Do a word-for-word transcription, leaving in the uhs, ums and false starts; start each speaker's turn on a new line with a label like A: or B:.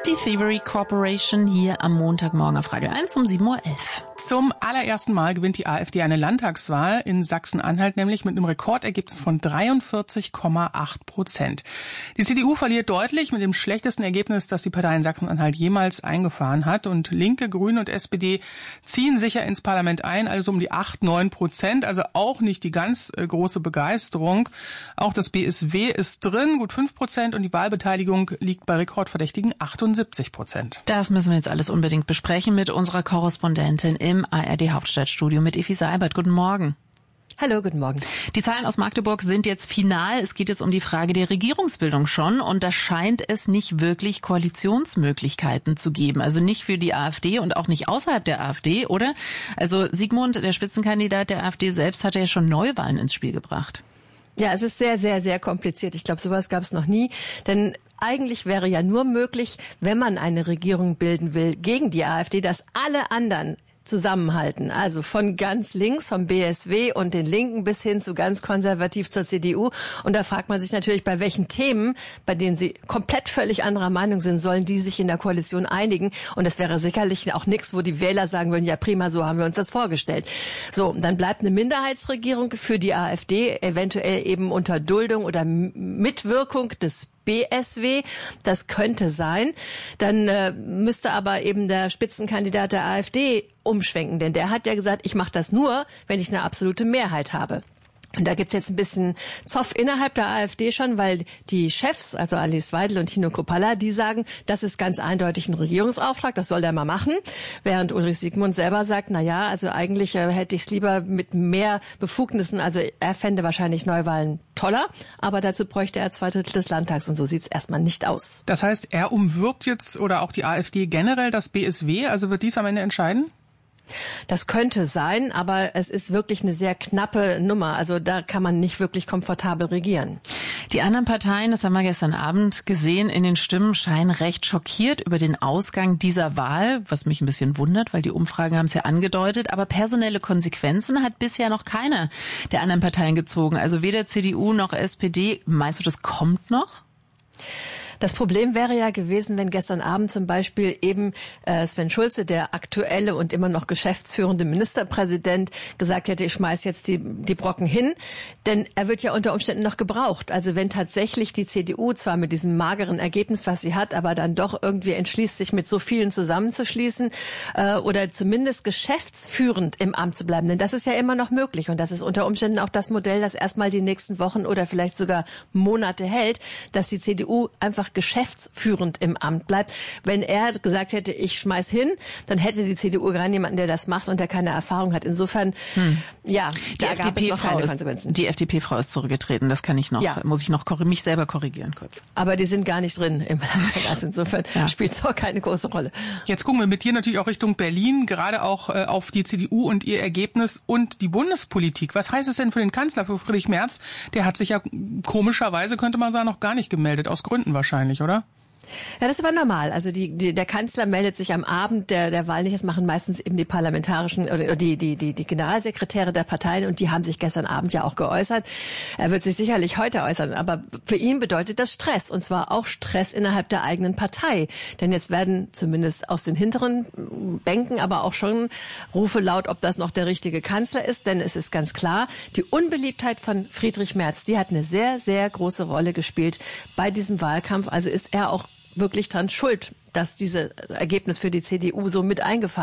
A: Die Thievery Corporation hier am Montagmorgen auf Radio eins um sieben Uhr elf.
B: Zum allerersten Mal gewinnt die AfD eine Landtagswahl in Sachsen-Anhalt, nämlich mit einem Rekordergebnis von dreiundvierzig Komma acht Prozent. Die C D U verliert deutlich mit dem schlechtesten Ergebnis, das die Partei in Sachsen-Anhalt jemals eingefahren hat. Und Linke, Grüne und S P D ziehen sicher ins Parlament ein, also um die acht, neun Prozent. Also auch nicht die ganz äh, große Begeisterung. Auch das B S W ist drin, gut fünf Prozent. Und die Wahlbeteiligung liegt bei rekordverdächtigen achtundsiebzig Prozent.
A: Das müssen wir jetzt alles unbedingt besprechen mit unserer Korrespondentin im A R D Hauptstadtstudio mit Effi Seibert. Guten Morgen.
C: Hallo, guten Morgen.
A: Die Zahlen aus Magdeburg sind jetzt final. Es geht jetzt um die Frage der Regierungsbildung schon. Und da scheint es nicht wirklich Koalitionsmöglichkeiten zu geben. Also nicht für die AfD und auch nicht außerhalb der AfD, oder? Also Sigmund, der Spitzenkandidat der AfD selbst, hat ja schon Neuwahlen ins Spiel gebracht.
C: Ja, es ist sehr, sehr, sehr kompliziert. Ich glaube, sowas gab es noch nie. Denn eigentlich wäre ja nur möglich, wenn man eine Regierung bilden will gegen die AfD, dass alle anderen zusammenhalten. Also von ganz links, vom B S W und den Linken bis hin zu ganz konservativ zur C D U. Und da fragt man sich natürlich, bei welchen Themen, bei denen sie komplett völlig anderer Meinung sind, sollen die sich in der Koalition einigen. Und das wäre sicherlich auch nichts, wo die Wähler sagen würden, ja prima, so haben wir uns das vorgestellt. So, dann bleibt eine Minderheitsregierung für die AfD, eventuell eben unter Duldung oder Mitwirkung des B S W, das könnte sein. Dann äh, müsste aber eben der Spitzenkandidat der AfD umschwenken, denn der hat ja gesagt, ich mache das nur, wenn ich eine absolute Mehrheit habe. Und da gibt's jetzt ein bisschen Zoff innerhalb der AfD schon, weil die Chefs, also Alice Weidel und Tino Kruppalla, die sagen, das ist ganz eindeutig ein Regierungsauftrag, das soll der mal machen. Während Ulrich Sigmund selber sagt, na ja, also eigentlich äh, hätte ich es lieber mit mehr Befugnissen, also er fände wahrscheinlich Neuwahlen toller, aber dazu bräuchte er zwei Drittel des Landtags und so sieht's erstmal nicht aus.
B: Das heißt, er umwirbt jetzt oder auch die AfD generell das B S W, also wird dies am Ende entscheiden?
C: Das könnte sein, aber es ist wirklich eine sehr knappe Nummer. Also da kann man nicht wirklich komfortabel regieren.
A: Die anderen Parteien, das haben wir gestern Abend gesehen, in den Stimmen scheinen recht schockiert über den Ausgang dieser Wahl, was mich ein bisschen wundert, weil die Umfragen haben es ja angedeutet. Aber personelle Konsequenzen hat bisher noch keiner der anderen Parteien gezogen. Also weder C D U noch S P D. Meinst du, das kommt noch?
C: Das Problem wäre ja gewesen, wenn gestern Abend zum Beispiel eben äh, Sven Schulze, der aktuelle und immer noch geschäftsführende Ministerpräsident, gesagt hätte, ich schmeiß jetzt die, die Brocken hin. Denn er wird ja unter Umständen noch gebraucht. Also wenn tatsächlich die C D U zwar mit diesem mageren Ergebnis, was sie hat, aber dann doch irgendwie entschließt, sich mit so vielen zusammenzuschließen äh, oder zumindest geschäftsführend im Amt zu bleiben. Denn das ist ja immer noch möglich. Und das ist unter Umständen auch das Modell, das erstmal die nächsten Wochen oder vielleicht sogar Monate hält, dass die C D U einfach geschäftsführend im Amt bleibt. Wenn er gesagt hätte, ich schmeiß hin, dann hätte die C D U gerade jemanden, der das macht und der keine Erfahrung hat. Insofern, hm. ja,
A: die
C: da gab es noch keine Konsequenzen.
A: Die F D P-Frau ist zurückgetreten, das kann ich noch, ja. muss ich noch mich selber korrigieren kurz.
C: Aber die sind gar nicht drin im Landtag, also insofern ja. spielt es auch keine große Rolle.
B: Jetzt gucken wir mit dir natürlich auch Richtung Berlin, gerade auch äh, auf die C D U und ihr Ergebnis und die Bundespolitik. Was heißt es denn für den Kanzler, für Friedrich Merz? Der hat sich ja komischerweise, könnte man sagen, noch gar nicht gemeldet, aus Gründen wahrscheinlich. Oder?
C: Ja, das ist aber normal. Also die, die, der Kanzler meldet sich am Abend der, der Wahl nicht. Das machen meistens eben die parlamentarischen oder die, die, die, die Generalsekretäre der Parteien und die haben sich gestern Abend ja auch geäußert. Er wird sich sicherlich heute äußern, aber für ihn bedeutet das Stress und zwar auch Stress innerhalb der eigenen Partei. Denn jetzt werden zumindest aus den hinteren Bänken aber auch schon Rufe laut, ob das noch der richtige Kanzler ist. Denn es ist ganz klar, die Unbeliebtheit von Friedrich Merz, die hat eine sehr, sehr große Rolle gespielt bei diesem Wahlkampf. Also ist er auch wirklich dran schuld, dass dieses Ergebnis für die C D U so mit eingefahren